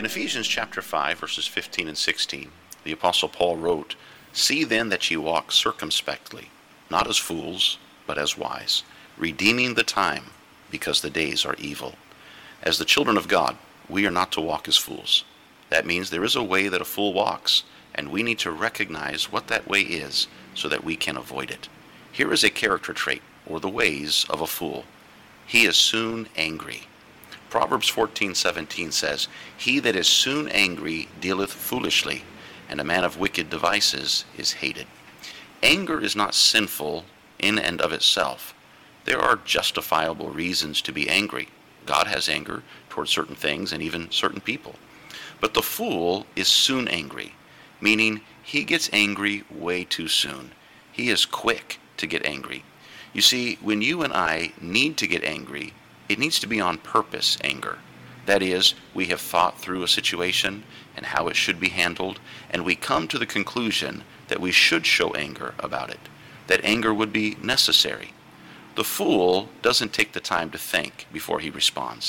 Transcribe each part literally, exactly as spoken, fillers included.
Ephesians chapter five, verses fifteen and sixteen, the Apostle Paul wrote, "See then that ye walk circumspectly, not as fools, but as wise, redeeming the time, because the days are evil." As the children of God, we are not to walk as fools. That means there is a way that a fool walks, and we need to recognize what that way is so that we can avoid it. Here is a character trait, or the ways of a fool. He is soon angry. Proverbs fourteen seventeen says, "He that is soon angry dealeth foolishly, and a man of wicked devices is hated." Anger is not sinful in and of itself. There are justifiable reasons to be angry. God has anger towards certain things and even certain people. But the fool is soon angry, meaning he gets angry way too soon. He is quick to get angry. You see, when you and I need to get angry, it needs to be on purpose anger. That is, we have thought through a situation and how it should be handled, and we come to the conclusion that we should show anger about it, that anger would be necessary. The fool doesn't take the time to think before he responds.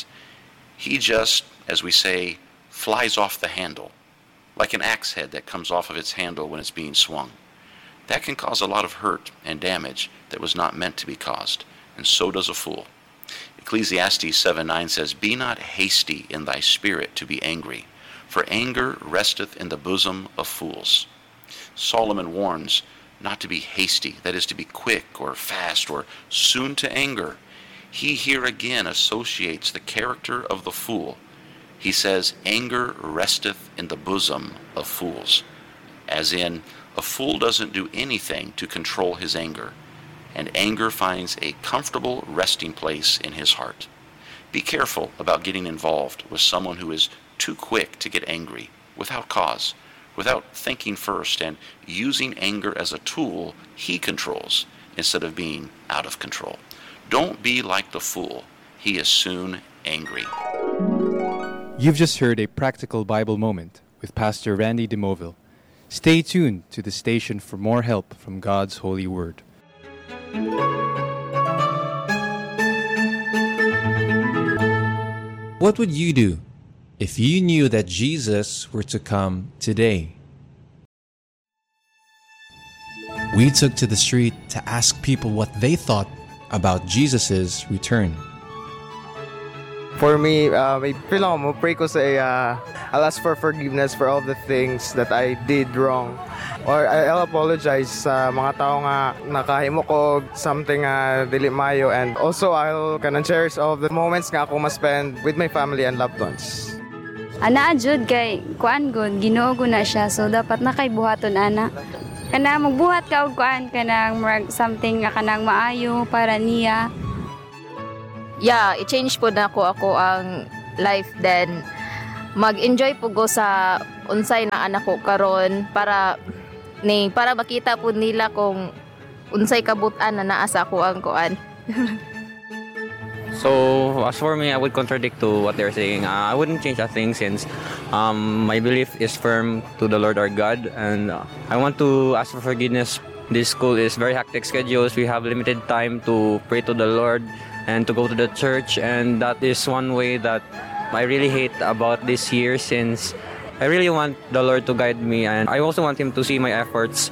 He just, as we say, flies off the handle, like an axe head that comes off of its handle when it's being swung. That can cause a lot of hurt and damage that was not meant to be caused, and so does a fool. Ecclesiastes seven nine says, "Be not hasty in thy spirit to be angry, for anger resteth in the bosom of fools." Solomon warns not to be hasty, that is, to be quick or fast or soon to anger. He here again associates the character of the fool. He says, "Anger resteth in the bosom of fools," as in, a fool doesn't do anything to control his anger, and anger finds a comfortable resting place in his heart. Be careful about getting involved with someone who is too quick to get angry without cause, without thinking first, and using anger as a tool he controls instead of being out of control. Don't be like the fool. He is soon angry. You've just heard a practical Bible moment with Pastor Randy DeMoville. Stay tuned to the station for more help from God's holy word. What would you do if you knew that Jesus were to come today? We took to the street to ask people what they thought about Jesus' return. For me, uh, may feel ako mo, pray ko sa, uh, I'll ask for forgiveness for all the things that I did wrong. Or I'll apologize sa mga tao nga nakahimo ko something uh, dili mayo, and also I'll kanang cherish all the moments nga ako ma-spend with my family and loved ones. Ana jud kay kuan gud Ginoo na siya, so dapat na kay buhaton ana. Kana magbuhat ka og kuan kanang something nga kanang maayo para niya. Yeah, i-change po na ko ako ang life, then mag-enjoy po ko sa unsay na anak ko karon para ni para makita po nila kung unsay kabutan na naa sa ako ang kuan. So, as for me, I would contradict to what they're saying. Uh, I wouldn't change a thing since um, my belief is firm to the Lord our God, and uh, I want to ask for forgiveness. This school is very hectic schedules. We have limited time to pray to the Lord and to go to the church, and that is one way that I really hate about this year, since I really want the Lord to guide me, and I also want Him to see my efforts.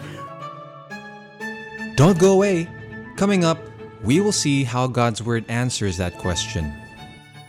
Don't go away. Coming up, we will see how God's Word answers that question.